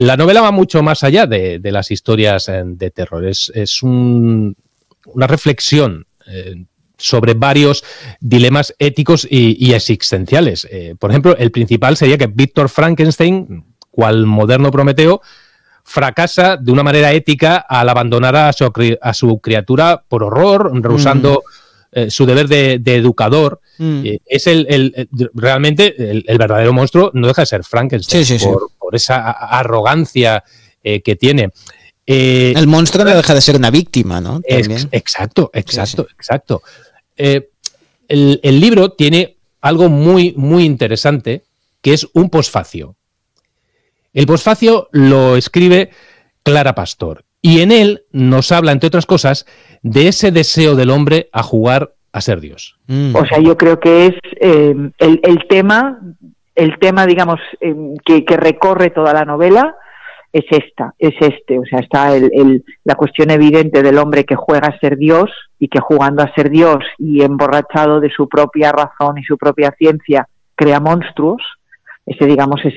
La novela va mucho más allá de las historias de terror. Es una reflexión sobre varios dilemas éticos y existenciales. Por ejemplo, el principal sería que Víctor Frankenstein, cual moderno Prometeo, fracasa de una manera ética al abandonar a su criatura por horror, rehusando su deber de educador. Es realmente el verdadero monstruo, no deja de ser Frankenstein, por esa arrogancia que tiene. El monstruo no deja de ser una víctima, ¿no? Exacto. El libro tiene algo muy, muy interesante, que es un posfacio. El posfacio lo escribe Clara Pastor y en él nos habla, entre otras cosas, de ese deseo del hombre a jugar a ser Dios. O sea, yo creo que es el tema, digamos, que recorre toda la novela, es este. O sea, está la cuestión evidente del hombre que juega a ser Dios y que jugando a ser Dios y emborrachado de su propia razón y su propia ciencia crea monstruos. Ese, digamos, es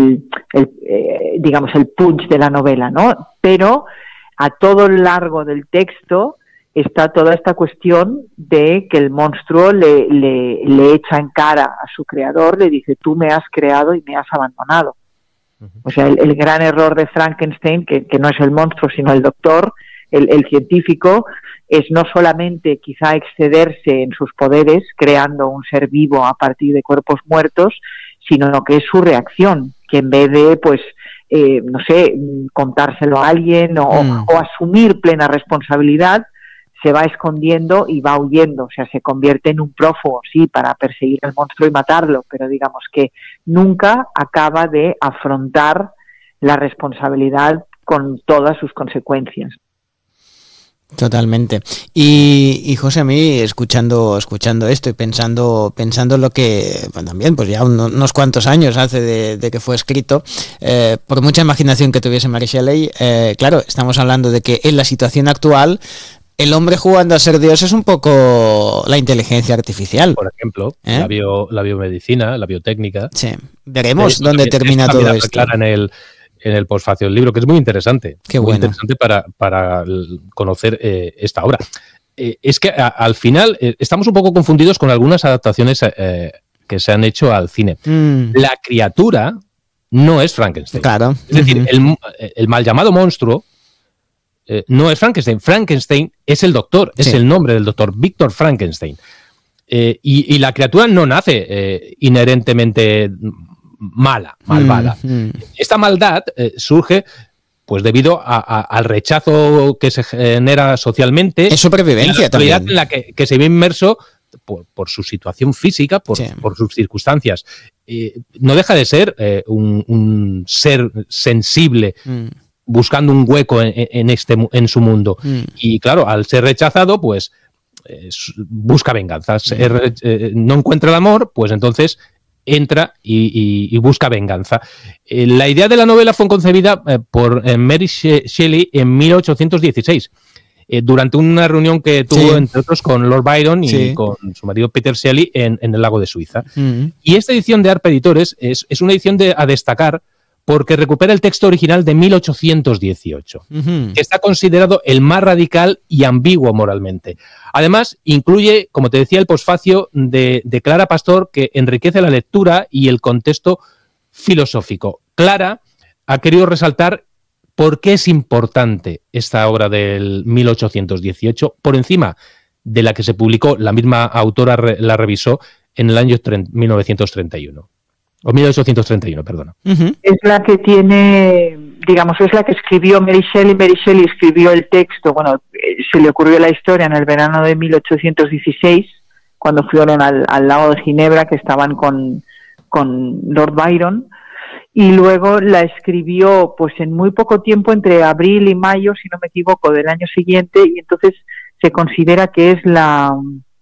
digamos, el punch de la novela, ¿no? Pero a todo lo largo del texto está toda esta cuestión de que el monstruo le echa en cara a su creador, le dice, tú me has creado y me has abandonado. O sea, el gran error de Frankenstein, que no es el monstruo, sino el doctor, el científico, es no solamente quizá excederse en sus poderes, creando un ser vivo a partir de cuerpos muertos, sino que es su reacción, que en vez de, pues, no sé, contárselo a alguien o asumir plena responsabilidad, se va escondiendo y va huyendo. O sea, se convierte en un prófugo, sí, para perseguir al monstruo y matarlo, pero digamos que nunca acaba de afrontar la responsabilidad con todas sus consecuencias. Totalmente. Y José, a mí escuchando esto y pensando lo que, bueno, también pues ya unos cuantos años hace de que fue escrito, por mucha imaginación que tuviese Mary Shelley, claro, estamos hablando de que en la situación actual el hombre jugando a ser Dios es un poco la inteligencia artificial. Por ejemplo, la biomedicina, la biotécnica. Sí, veremos dónde termina todo esto. En el posfacio del libro, que es muy interesante. Qué muy bueno. interesante para conocer esta obra. Es que al final estamos un poco confundidos con algunas adaptaciones que se han hecho al cine. La criatura no es Frankenstein. Claro. Es decir, el mal llamado monstruo no es Frankenstein. Frankenstein es el doctor, es el nombre del doctor, Víctor Frankenstein. Y la criatura no nace inherentemente malvada. Esta maldad surge pues debido al rechazo que se genera socialmente. Es supervivencia también. En la que se ve inmerso por su situación física, por sus circunstancias. No deja de ser un ser sensible buscando un hueco en su mundo. Y claro, al ser rechazado, pues busca venganzas. No encuentra el amor, pues entonces entra y busca venganza. La idea de la novela fue concebida por Mary Shelley en 1816, durante una reunión que tuvo, entre otros, con Lord Byron y con su marido Peter Shelley en el lago de Suiza. Y esta edición de Arpa Editores es una edición a destacar porque recupera el texto original de 1818, que está considerado el más radical y ambiguo moralmente. Además, incluye, como te decía, el posfacio de Clara Pastor, que enriquece la lectura y el contexto filosófico. Clara ha querido resaltar por qué es importante esta obra del 1818, por encima de la que se publicó, la misma autora la revisó en el año 1931. O 1831, perdona. Es la que tiene, digamos, es la que escribió Mary Shelley. Mary Shelley escribió el texto, bueno, se le ocurrió la historia en el verano de 1816, cuando fueron al lago de Ginebra, que estaban con Lord Byron, y luego la escribió pues en muy poco tiempo, entre abril y mayo, si no me equivoco, del año siguiente, y entonces se considera que es la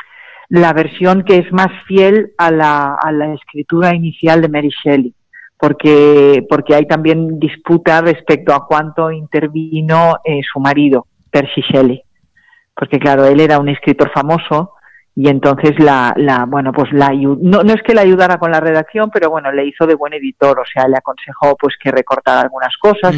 versión que es más fiel a la escritura inicial de Mary Shelley, porque hay también disputa respecto a cuánto intervino su marido, Percy Shelley, porque claro, él era un escritor famoso y entonces no es que le ayudara con la redacción, pero bueno, le hizo de buen editor, o sea, le aconsejó pues que recortara algunas cosas,